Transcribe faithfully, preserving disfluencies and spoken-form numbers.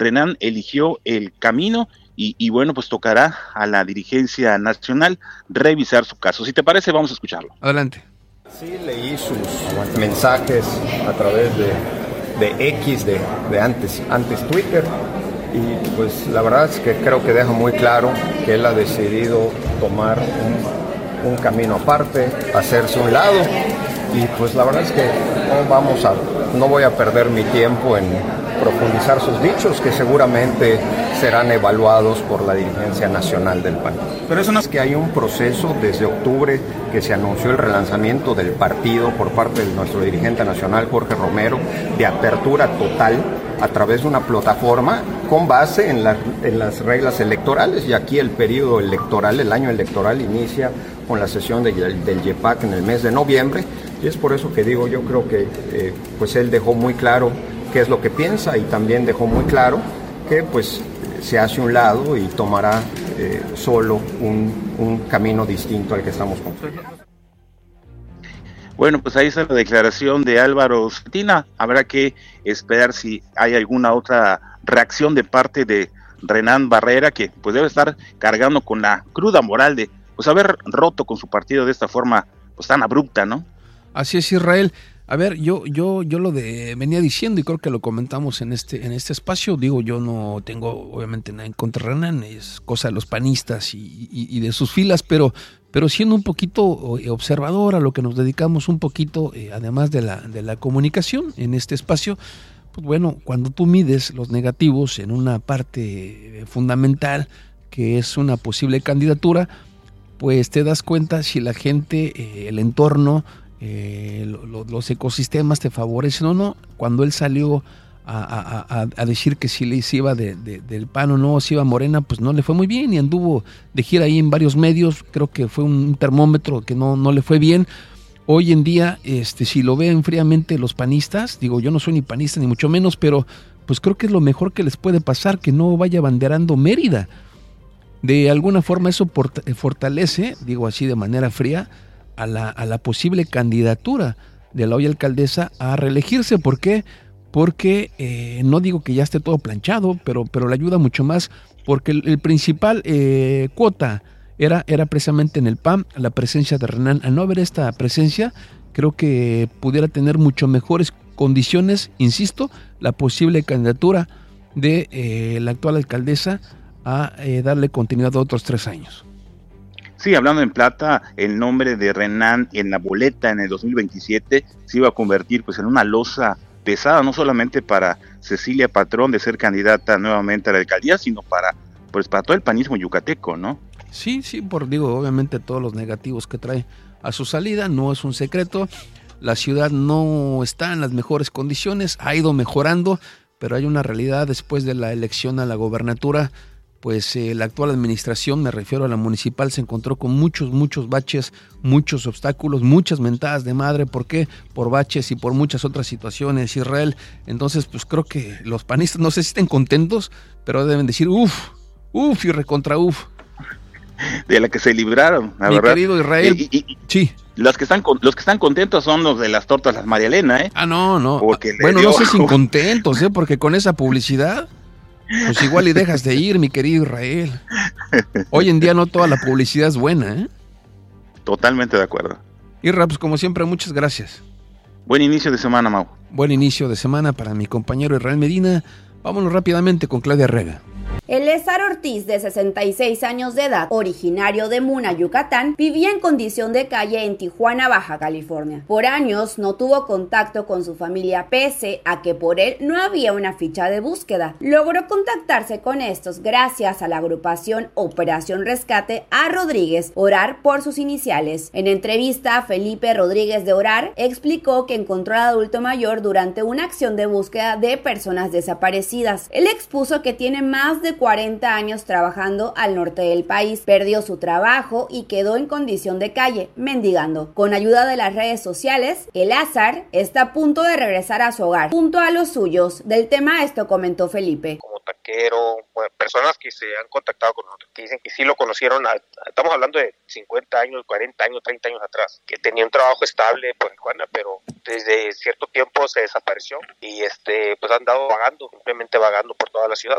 Renan eligió el camino y, y bueno, pues tocará a la dirigencia nacional revisar su caso. Si te parece, vamos a escucharlo. Adelante. Sí, leí sus mensajes a través de, de X, de, de antes, antes Twitter, y pues la verdad es que creo que deja muy claro que él ha decidido tomar un, un camino aparte, hacerse a un lado, y pues la verdad es que no vamos a, no voy a perder mi tiempo en profundizar sus dichos, que seguramente serán evaluados por la dirigencia nacional del P A N. Pero eso no es que hay un proceso desde octubre que se anunció el relanzamiento del partido por parte de nuestro dirigente nacional, Jorge Romero, de apertura total a través de una plataforma con base en, la, en las reglas electorales, y aquí el periodo electoral, el año electoral inicia con la sesión de, del YEPAC en el mes de noviembre, y es por eso que digo, yo creo que eh, pues él dejó muy claro qué es lo que piensa, y también dejó muy claro que pues se hace un lado y tomará eh, solo un, un camino distinto al que estamos construyendo. Bueno, pues ahí está la declaración de Álvaro Cetina. Habrá que esperar si hay alguna otra reacción de parte de Renan Barrera, que pues debe estar cargando con la cruda moral de pues haber roto con su partido de esta forma pues tan abrupta, ¿no? Así es, Israel. A ver, yo yo yo lo de venía diciendo, y creo que lo comentamos en este en este espacio. Digo, yo no tengo obviamente nada en contra de Renan, es cosa de los panistas y, y, y de sus filas, pero pero siendo un poquito observador, a lo que nos dedicamos un poquito, eh, además de la de la comunicación en este espacio, pues bueno, cuando tú mides los negativos en una parte fundamental, que es una posible candidatura, pues te das cuenta si la gente, eh, el entorno, Eh, lo, lo, los ecosistemas te favorecen o no. Cuando él salió a, a, a, a decir que si le si iba de, de, del P A N o no, si iba a Morena, pues no le fue muy bien, y anduvo de gira ahí en varios medios. Creo que fue un termómetro que no, no le fue bien. Hoy en día, este, si lo ven fríamente los panistas, digo, yo no soy ni panista ni mucho menos, pero pues creo que es lo mejor que les puede pasar, que no vaya abanderando Mérida. De alguna forma eso port- fortalece, digo así de manera fría, A la, a la posible candidatura de la hoy alcaldesa a reelegirse. ¿Por qué? Porque eh, no digo que ya esté todo planchado, pero, pero le ayuda mucho más, porque el, el principal eh, cuota era, era precisamente en el P A M la presencia de Renan. Al no haber esta presencia, creo que pudiera tener mucho mejores condiciones, insisto, la posible candidatura de eh, la actual alcaldesa a eh, darle continuidad a otros tres años. Sí, hablando en plata, el nombre de Renan en la boleta en el dos mil veintisiete se iba a convertir pues en una losa pesada, no solamente para Cecilia Patrón de ser candidata nuevamente a la alcaldía, sino para pues para todo el panismo yucateco, ¿no? Sí, sí, por digo, obviamente todos los negativos que trae a su salida, no es un secreto. La ciudad no está en las mejores condiciones, ha ido mejorando, pero hay una realidad después de la elección a la gobernatura. Pues eh, la actual administración, me refiero a la municipal, se encontró con muchos, muchos baches, muchos obstáculos, muchas mentadas de madre. ¿Por qué? Por baches y por muchas otras situaciones, Israel. Entonces, pues creo que los panistas, no sé si estén contentos, pero deben decir, uff, uff y recontra uff. De la que se libraron, la Mi verdad. querido Israel, y, y, y, sí. Los que están los que están contentos son los de las tortas Las María Elena, ¿eh? Ah, no, no. Porque bueno, dio... no sé si contentos, ¿eh? Porque con esa publicidad... Pues igual y dejas de ir, mi querido Israel. Hoy en día no toda la publicidad es buena, ¿eh? Totalmente de acuerdo. Irra, pues como siempre, muchas gracias. Buen inicio de semana, Mau. Buen inicio de semana para mi compañero Israel Medina. Vámonos rápidamente con Claudia Rega. Eleazar Ortiz, de sesenta y seis años de edad, originario de Muna, Yucatán, vivía en condición de calle en Tijuana, Baja California. Por años no tuvo contacto con su familia pese a que por él no había una ficha de búsqueda. Logró contactarse con estos gracias a la agrupación Operación Rescate a Rodríguez, Orar por sus iniciales. En entrevista, Felipe Rodríguez de Orar explicó que encontró al adulto mayor durante una acción de búsqueda de personas desaparecidas. Él expuso que tiene más de cuarenta años trabajando al norte del país, perdió su trabajo y quedó en condición de calle, mendigando. Con ayuda de las redes sociales, Eleazar está a punto de regresar a su hogar, junto a los suyos. Del tema esto comentó Felipe. Como banquero, bueno, personas que se han contactado con nosotros, que dicen que sí lo conocieron, a, estamos hablando de cincuenta años, cuarenta años, treinta años atrás, que tenía un trabajo estable por Tijuana, pero desde cierto tiempo se desapareció y este pues han andado vagando, simplemente vagando por toda la ciudad.